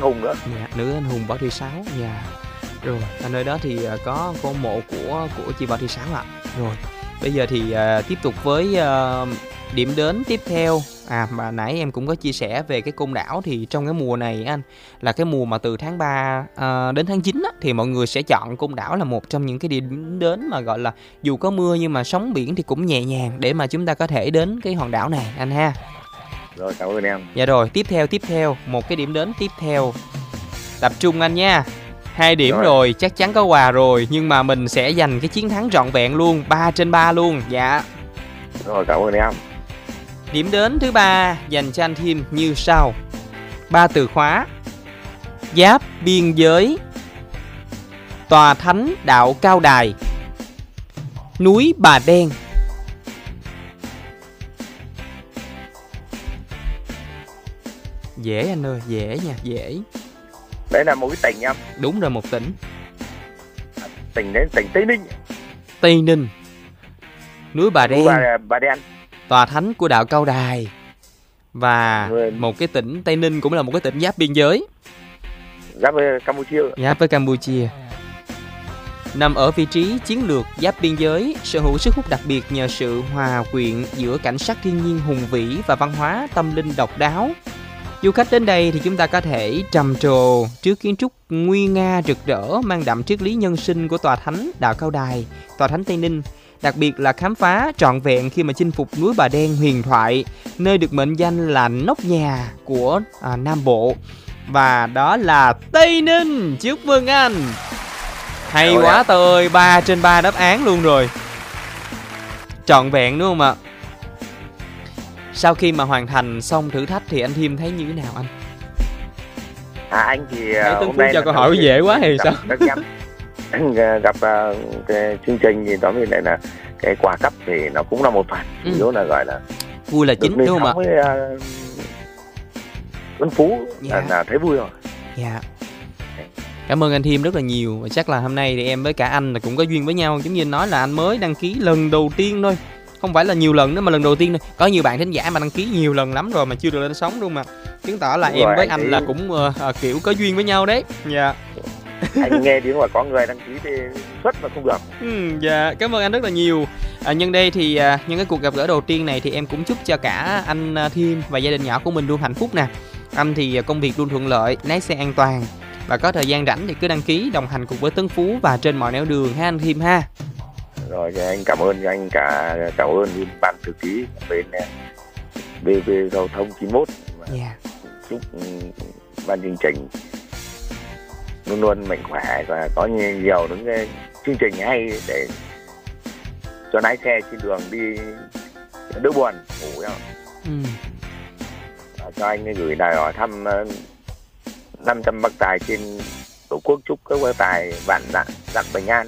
Hùng nữa. Dạ, nữ anh hùng Võ Thị Sáu. Dạ. Rồi, ở nơi đó thì có mộ của chị Võ Thị Sáu ạ. Rồi, bây giờ thì tiếp tục với điểm đến tiếp theo. Mà nãy em cũng có chia sẻ về cái Côn Đảo, thì trong cái mùa này anh, là cái mùa mà từ tháng 3 đến tháng 9 á, thì mọi người sẽ chọn Côn Đảo là một trong những cái điểm đến mà gọi là dù có mưa nhưng mà sóng biển thì cũng nhẹ nhàng để mà chúng ta có thể đến cái hòn đảo này anh ha. Rồi, cảm ơn em. Dạ rồi, tiếp theo một cái điểm đến tiếp theo. Tập trung anh nha. 2 điểm rồi, chắc chắn có quà rồi, nhưng mà mình sẽ giành cái chiến thắng trọn vẹn luôn, 3/3 luôn. Dạ. Rồi, cảm ơn em. Điểm đến thứ 3 dành cho anh Thêm như sau. 3 từ khóa: giáp biên giới, tòa thánh đạo Cao Đài, núi Bà Đen. Dễ anh ơi, dễ nha, dễ. Đấy là một cái tỉnh em. Đúng rồi, một tỉnh. Tỉnh đến tỉnh Tây Ninh. Tây Ninh, núi Bà Đen, Bà Đen, tòa thánh của đạo Cao Đài. Và một cái tỉnh Tây Ninh cũng là một cái tỉnh giáp biên giới, giáp với Campuchia. Giáp với Campuchia. Nằm ở vị trí chiến lược giáp biên giới, sở hữu sức hút đặc biệt nhờ sự hòa quyện giữa cảnh sắc thiên nhiên hùng vĩ và văn hóa tâm linh độc đáo. Du khách đến đây thì chúng ta có thể trầm trồ trước kiến trúc nguy nga rực rỡ mang đậm triết lý nhân sinh của tòa thánh đạo Cao Đài, tòa thánh Tây Ninh. Đặc biệt là khám phá trọn vẹn khi mà chinh phục núi Bà Đen huyền thoại, nơi được mệnh danh là nóc nhà của Nam Bộ. Và đó là Tây Ninh. Chúc mừng anh. Hay quá tôi, 3/3 đáp án luôn rồi. Trọn vẹn đúng không ạ? Sau khi mà hoàn thành xong thử thách thì anh Thêm thấy như thế nào anh? Anh thì hôm nay cho câu hỏi dễ quá hay sao? Gặp cái chương trình thì đó, với lại là cái quà cấp thì nó cũng là một phần, yếu là gọi là vui là chính đúng không ạ? Tuấn Phú là thấy vui rồi. Dạ. Cảm ơn anh Thêm rất là nhiều. Và chắc là hôm nay thì em với cả anh là cũng có duyên với nhau. Giống như anh nói là anh mới đăng ký lần đầu tiên thôi, không phải là nhiều lần nữa mà lần đầu tiên thôi. Có nhiều bạn thính giả mà đăng ký nhiều lần lắm rồi mà chưa được lên sóng luôn mà. Chứng tỏ là đúng em rồi, với anh là cũng kiểu có duyên với nhau đấy. Dạ. Anh nghe tiếng là có người đăng ký thì xuất mà không được. Dạ, cảm ơn anh rất là nhiều. Nhân đây thì nhân cái cuộc gặp gỡ đầu tiên này thì em cũng chúc cho cả anh Thêm và gia đình nhỏ của mình luôn hạnh phúc nè. Anh thì công việc luôn thuận lợi, lái xe an toàn và có thời gian rảnh thì cứ đăng ký đồng hành cùng với Tấn Phú và trên mọi nẻo đường ha anh Thêm ha. Rồi anh cảm ơn anh cảm ơn ban thư ký bên BV Giao thông 91. Yeah. Chúc ban chương trình luôn luôn mạnh khỏe và có nhiều những cái chương trình hay để cho lái xe trên đường đi đỡ buồn ngủ nhau. Cho anh gửi lời hỏi thăm 500 bác tài trên tổ quốc, chúc các bác tài vạn dặn bình an.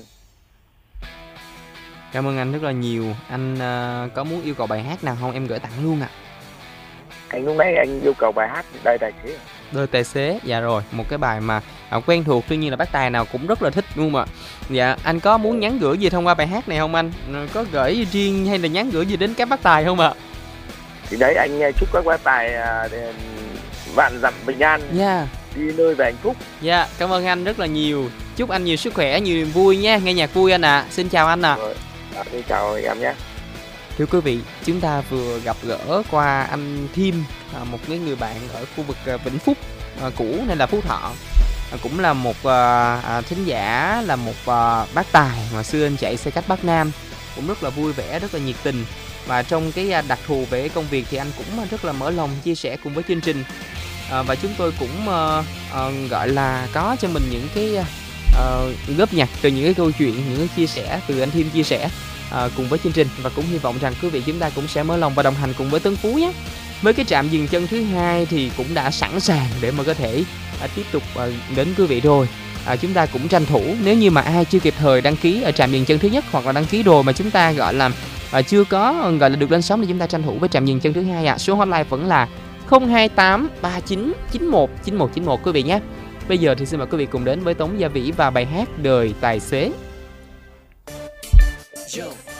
Cảm ơn anh rất là nhiều. Anh có muốn yêu cầu bài hát nào không? Em gửi tặng luôn ạ. Anh lúc nãy anh yêu cầu bài hát Đời Tài Xế. Đời Tài Xế, dạ rồi. Một cái bài mà quen thuộc, tuy nhiên là bác tài nào cũng rất là thích đúng không ạ? Dạ, anh có muốn nhắn gửi gì thông qua bài hát này không anh? Có gửi riêng hay là nhắn gửi gì đến các bác tài không ạ? Thì đấy, anh chúc các bác tài vạn dặm bình an, đi nơi về hạnh phúc. Dạ, cảm ơn anh rất là nhiều. Chúc anh nhiều sức khỏe, nhiều niềm vui nha. Nghe nhạc vui anh ạ. Xin chào anh ạ. Xin chào em nhé. Thưa quý vị, chúng ta vừa gặp gỡ qua anh Thêm, một cái người bạn ở khu vực Vĩnh Phúc cũ nên là Phú Thọ, cũng là một thính giả, là một bác tài mà xưa anh chạy xe khách Bắc Nam, cũng rất là vui vẻ, rất là nhiệt tình. Và trong cái đặc thù về công việc thì anh cũng rất là mở lòng chia sẻ cùng với chương trình. Và chúng tôi cũng gọi là có cho mình những cái góp nhặt từ những cái câu chuyện, những cái chia sẻ từ anh Thêm chia sẻ cùng với chương trình. Và cũng hy vọng rằng quý vị chúng ta cũng sẽ mở lòng và đồng hành cùng với Tấn Phú nhé. Với cái trạm dừng chân thứ 2 thì cũng đã sẵn sàng để mà có thể tiếp tục đến quý vị rồi. Chúng ta cũng tranh thủ, nếu như mà ai chưa kịp thời đăng ký ở trạm dừng chân thứ nhất hoặc là đăng ký rồi mà chúng ta gọi là chưa có gọi là được lên sóng thì chúng ta tranh thủ với trạm dừng chân thứ 2 Số hotline vẫn là 028 39 91 9191 quý vị nhé. Bây giờ thì xin mời quý vị cùng đến với Tống Gia Vĩ và bài hát Đời Tài Xế.